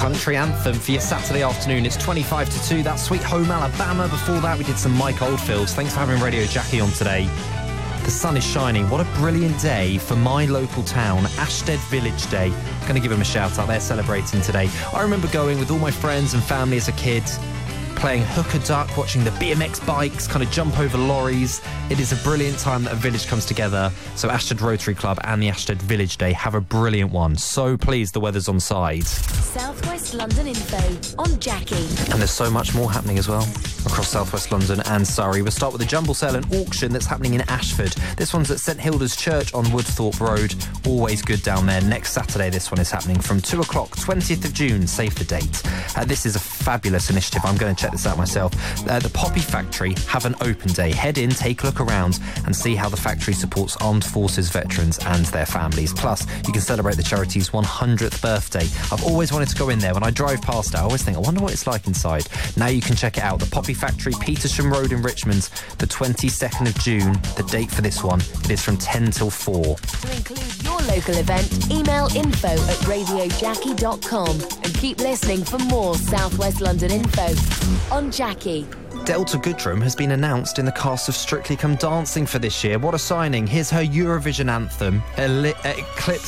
country anthem for your Saturday afternoon. It's 25 to 2. That's Sweet Home Alabama. Before that, we did some Mike Oldfields. Thanks for having Radio Jackie on today. The sun is shining. What a brilliant day for my local town, Ashstead Village Day. Going to give them a shout out. They're celebrating today. I remember going with all my friends and family as a kid, playing hooker duck, watching the BMX bikes kind of jump over lorries. It is a brilliant time that a village comes together. So Ashstead Rotary Club and the Ashstead Village Day have a brilliant one. So pleased the weather's on side. South West London info on Jackie. And there's so much more happening as well across South West London and Surrey. We'll start with a jumble sale and auction that's happening in Ashford. This one's at St Hilda's Church on Woodthorpe Road. Always good down there. Next Saturday this one is happening from 2 o'clock, 20th of June. Save the date. This is a fabulous initiative. I'm going to check this out myself. The Poppy Factory have an open day. Head in, take a look around and see how the factory supports armed forces veterans and their families. Plus, you can celebrate the charity's 100th birthday. I've always wanted to go in there. When I drive past it, I always think, I wonder what it's like inside. Now you can check it out. The Poppy Factory, Petersham Road in Richmond, the 22nd of June. The date for this one, it is from 10 till 4. To include your local event, email info@radiojackie.com and keep listening for more South West London info on Jackie. Delta Goodrem has been announced in the cast of Strictly Come Dancing for this year. What a signing. Here's her Eurovision anthem, Eclipse